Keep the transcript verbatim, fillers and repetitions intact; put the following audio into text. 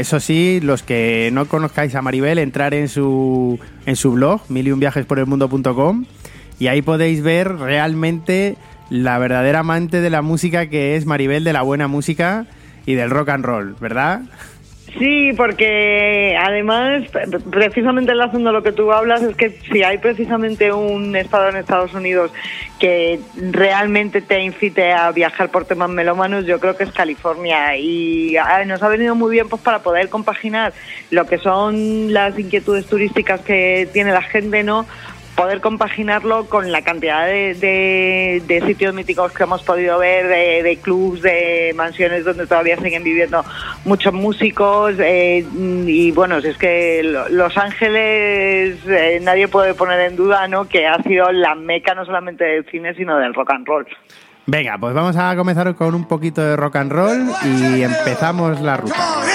eso sí, los que no conozcáis a Maribel, entrar en su, en su blog, mil y un viajes por el mundo punto com, y ahí podéis ver realmente la verdadera amante de la música que es Maribel, de la buena música y del rock and roll, ¿verdad? Sí, porque además, precisamente enlazando lo que tú hablas, es que si hay precisamente un estado en Estados Unidos que realmente te incite a viajar por temas melómanos, yo creo que es California, y nos ha venido muy bien pues para poder compaginar lo que son las inquietudes turísticas que tiene la gente, ¿no? Poder compaginarlo con la cantidad de, de, de sitios míticos que hemos podido ver, de, de clubs, de mansiones donde todavía siguen viviendo muchos músicos, eh, y bueno, es que Los Ángeles, eh, nadie puede poner en duda, ¿no?, que ha sido la meca no solamente del cine sino del rock and roll. Venga, pues vamos a comenzar con un poquito de rock and roll y empezamos la ruta.